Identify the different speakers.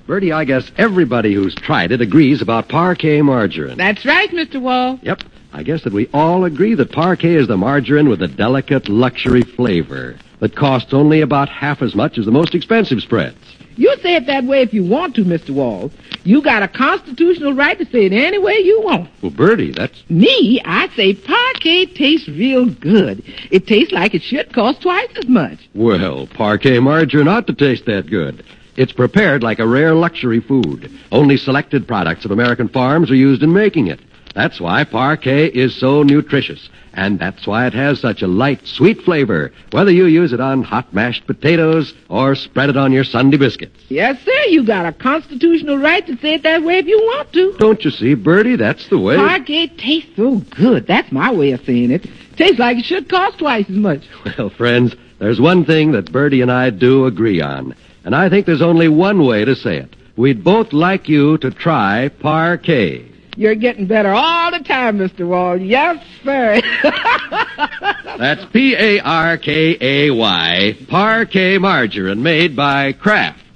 Speaker 1: Bertie, I guess everybody who's tried it agrees about Parquet margarine.
Speaker 2: That's right, Mr. Wall.
Speaker 1: Yep. I guess that we all agree that Parquet is the margarine with a delicate luxury flavor that costs only about half as much as the most expensive spreads.
Speaker 2: You say it that way if you want to, Mr. Wall. You got a constitutional right to say it any way you want.
Speaker 1: Well, Bertie, that's...
Speaker 2: Me, I say Parquet tastes real good. It tastes like it should cost twice as much.
Speaker 1: Well, Parquet margarine ought to taste that good. It's prepared like a rare luxury food. Only selected products of American farms are used in making it. That's why Parquet is so nutritious. And that's why it has such a light, sweet flavor, whether you use it on hot mashed potatoes or spread it on your Sunday biscuits.
Speaker 2: Yes, sir. You got a constitutional right to say it that way if you want to.
Speaker 1: Don't you see, Bertie? That's the way.
Speaker 2: Parquet tastes so good. That's my way of saying it. Tastes like it should cost twice as much.
Speaker 1: Well, friends, there's one thing that Bertie and I do agree on. And I think there's only one way to say it. We'd both like you to try Parquet.
Speaker 2: You're getting better all the time, Mr. Wall. Yes, sir.
Speaker 1: That's Parkay, Parquet margarine made by Kraft.